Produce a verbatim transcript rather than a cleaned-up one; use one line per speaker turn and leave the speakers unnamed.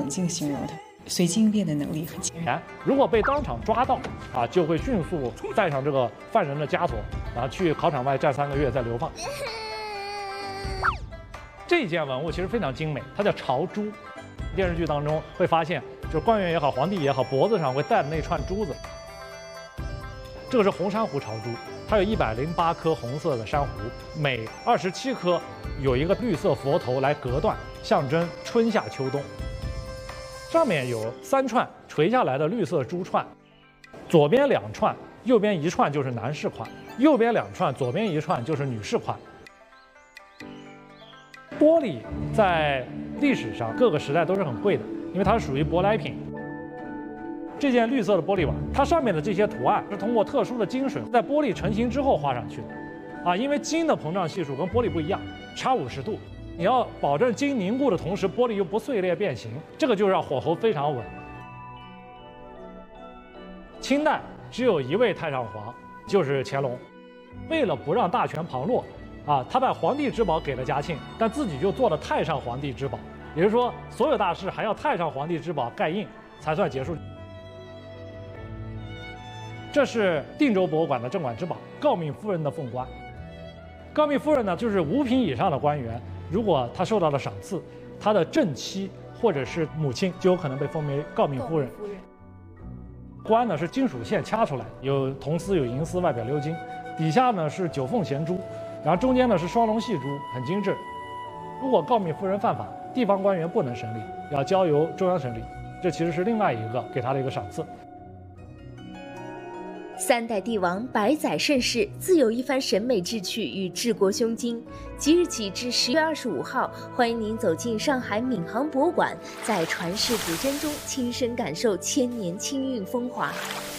冷静形容他，随机应变的能力很强。
如果被当场抓到啊，就会迅速带上这个犯人的枷锁，然后去考场外站三个月再流放。这件文物其实非常精美，它叫朝珠。电视剧当中会发现，就是官员也好，皇帝也好，脖子上会戴的那串珠子。这个是红珊瑚朝珠，它有一百零八颗红色的珊瑚，每二十七颗有一个绿色佛头来隔断，象征春夏秋冬。上面有三串垂下来的绿色珠串，左边两串，右边一串就是男士款，右边两串，左边一串就是女士款。玻璃在历史上各个时代都是很贵的，因为它是属于舶来品。这件绿色的玻璃碗，它上面的这些图案是通过特殊的金水在玻璃成型之后画上去的，啊，因为金的膨胀系数跟玻璃不一样，差五十度，你要保证金凝固的同时，玻璃又不碎裂变形，这个就让火候非常稳。清代只有一位太上皇，就是乾隆，为了不让大权旁落，啊，他把皇帝之宝给了嘉庆，但自己就做了太上皇帝之宝，也就是说，所有大事还要太上皇帝之宝盖印才算结束。这是定州博物馆的镇馆之宝——诰命夫人的凤冠。诰命夫人呢，就是五品以上的官员，如果他受到了赏赐，他的正妻或者是母亲就有可能被封为诰命夫人。冠呢是金属线掐出来，有铜丝有银丝，外表鎏金，底下呢是九凤衔珠，然后中间呢是双龙戏珠，很精致。如果诰命夫人犯法，地方官员不能审理，要交由中央审理。这其实是另外一个给他的一个赏赐。
三代帝王百载盛世，自有一番审美志趣与治国胸襟。即日起至十月二十五号，欢迎您走进上海闵行博物馆，在传世古珍中亲身感受千年清韵风华。